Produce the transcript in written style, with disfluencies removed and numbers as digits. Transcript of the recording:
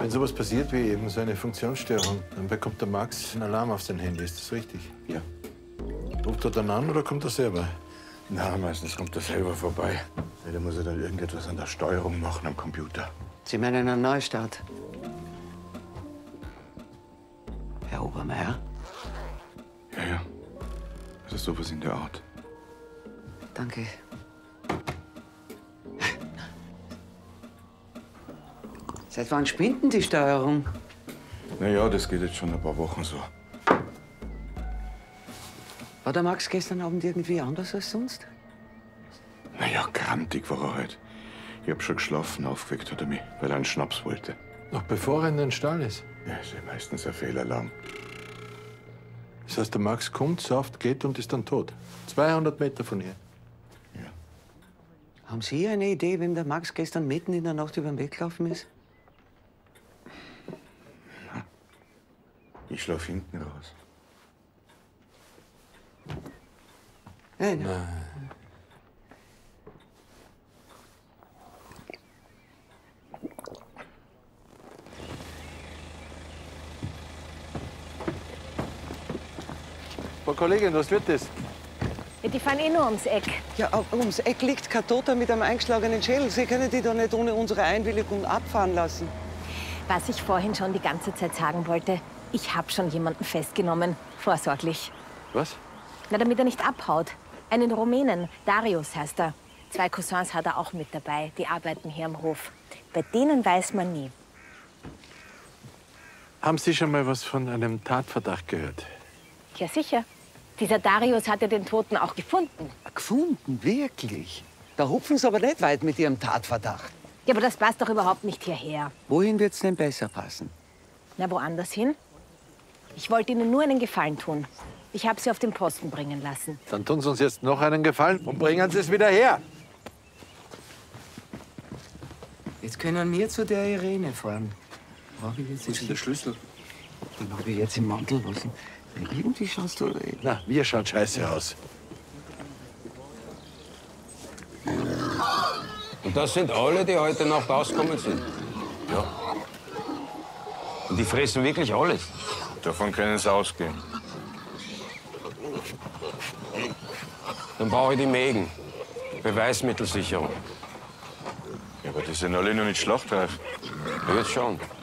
Wenn sowas passiert wie eben so eine Funktionsstörung, dann bekommt der Max einen Alarm auf sein Handy. Ist das richtig? Ja. Ruft er dann an oder kommt er selber? Na, meistens kommt er selber vorbei. Da muss er dann irgendetwas an der Steuerung machen am Computer. Sie meinen einen Neustart? Herr Obermeier? Ja, ja. Also sowas in der Art. Danke. Seit wann spinnt denn die Steuerung? Na ja, das geht jetzt schon ein paar Wochen so. War der Max gestern Abend irgendwie anders als sonst? Na ja, grantig war er halt. Ich hab schon geschlafen, aufgeweckt hat er mich, weil er einen Schnaps wollte. Noch bevor er in den Stall ist. Ja, ist ja meistens ein Fehlalarm. Das heißt, der Max kommt, sauft, geht und ist dann tot. 200 Meter von hier. Ja. Haben Sie eine Idee, wem der Max gestern mitten in der Nacht über den Weg gelaufen ist? Ich schlaf hinten raus. Nein. Frau Kollegin, was wird das? Ja, die fahren eh nur ums Eck. Ja, ums Eck liegt kein Toter mit einem eingeschlagenen Schädel. Sie können die doch nicht ohne unsere Einwilligung abfahren lassen. Was ich vorhin schon die ganze Zeit sagen wollte, ich habe schon jemanden festgenommen, vorsorglich. Was? Na, damit er nicht abhaut. Einen Rumänen, Darius heißt er. 2 Cousins hat er auch mit dabei, die arbeiten hier am Hof. Bei denen weiß man nie. Haben Sie schon mal was von einem Tatverdacht gehört? Ja, sicher. Dieser Darius hat ja den Toten auch gefunden. Gefunden, wirklich? Da hupfen Sie aber nicht weit mit Ihrem Tatverdacht. Ja, aber das passt doch überhaupt nicht hierher. Wohin wird's denn besser passen? Na, woanders hin? Ich wollte Ihnen nur einen Gefallen tun. Ich habe Sie auf den Posten bringen lassen. Dann tun Sie uns jetzt noch einen Gefallen und bringen Sie es wieder her. Jetzt können wir zu der Irene fahren. Brauche ich jetzt Wo ist denn der Schlüssel? Den habe ich jetzt im Mantel lassen. Irgendwie schaust du... Na, wir schauen scheiße aus. Und das sind alle, die heute Nacht ausgekommen sind? Ja, Und die fressen wirklich alles? davon können Sie ausgehen. Dann brauche ich die Mägen. Beweismittelsicherung. Ja, aber die sind alle noch nicht schlachtreif. Ja, jetzt schon.